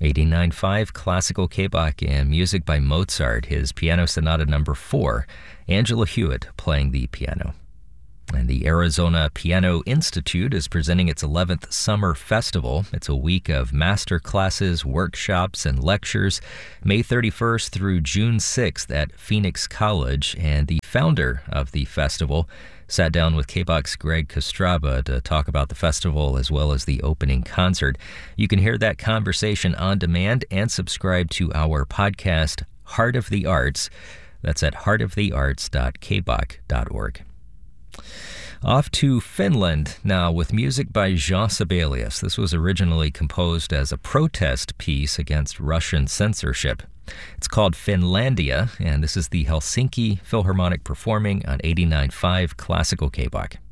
89.5 Classical K-Bach and music by Mozart, his Piano Sonata No. 4, Angela Hewitt playing the piano. And the Arizona Piano Institute is presenting its 11th Summer Festival. It's a week of master classes, workshops, and lectures, May 31st through June 6th at Phoenix College. And the founder of the festival sat down with K-Bach's Greg Kostraba to talk about the festival as well as the opening concert. You can hear that conversation on demand and subscribe to our podcast, Heart of the Arts. That's at heartofthearts.kbach.org. Off to Finland now with music by Jean Sibelius. This was originally composed as a protest piece against Russian censorship. It's called Finlandia, and this is the Helsinki Philharmonic performing on 89.5 Classical K-Bach.